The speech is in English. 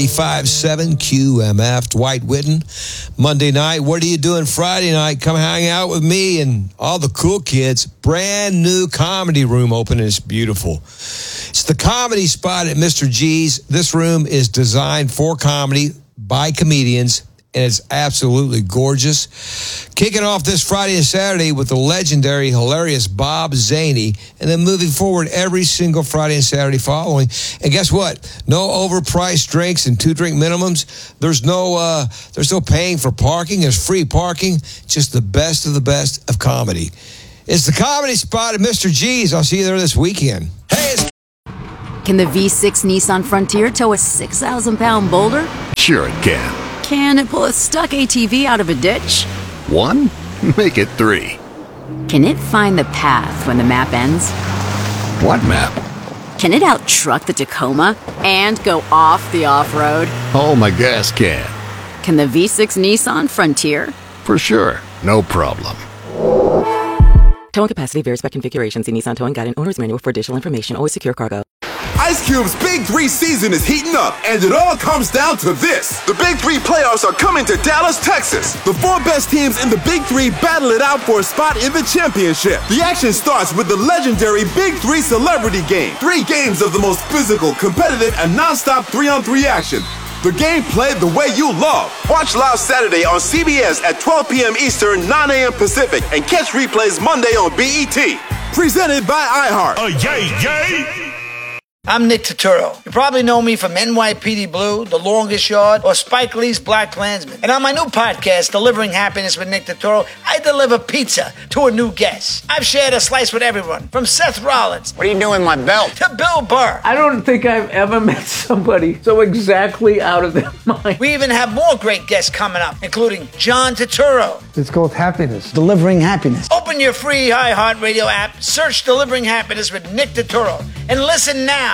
5-7 QMF, Dwight Whitten. Monday night, what are you doing Friday night? Come hang out with me and all the cool kids. Brand new comedy room open. It's beautiful. It's the Comedy Spot at Mr. G's. This room is designed for comedy by comedians, and it's absolutely gorgeous. Kicking off this Friday and Saturday with the legendary, hilarious Bob Zaney, and then moving forward every single Friday and Saturday following. And guess what? No overpriced drinks and 2-drink minimums. There's no paying for parking. There's free parking. Just the best of comedy. It's the Comedy Spot at Mr. G's. I'll see you there this weekend. Hey, it's Can the V6 Nissan Frontier tow a 6,000-pound boulder? Sure it can. Can it pull a stuck ATV out of a ditch? 1? Make it 3. Can it find the path when the map ends? What map? Can it out-truck the Tacoma and go off the off-road? Oh, my gas can. Can the V6 Nissan Frontier? For sure. No problem. Towing capacity varies by configuration. See Nissan Towing Guide and Owner's Manual for additional information. Always secure cargo. Ice Cube's Big 3 season is heating up, and it all comes down to this. The Big 3 playoffs are coming to Dallas, Texas. The 4 best teams in the Big 3 battle it out for a spot in the championship. The action starts with the legendary Big 3 Celebrity Game. 3 games of the most physical, competitive, and non-stop 3-on-3 action. The game played the way you love. Watch live Saturday on CBS at 12 p.m. Eastern, 9 a.m. Pacific, and catch replays Monday on BET. Presented by iHeart. Yay! I'm Nick Turturro. You probably know me from NYPD Blue, The Longest Yard, or Spike Lee's Black Klansman. And on my new podcast, Delivering Happiness with Nick Turturro, I deliver pizza to a new guest. I've shared a slice with everyone, from Seth Rollins. What are you doing with my belt? To Bill Burr. I don't think I've ever met somebody so exactly out of their mind. We even have more great guests coming up, including John Turturro. It's called Happiness. Delivering Happiness. Open your free iHeartRadio app, search Delivering Happiness with Nick Turturro, and listen now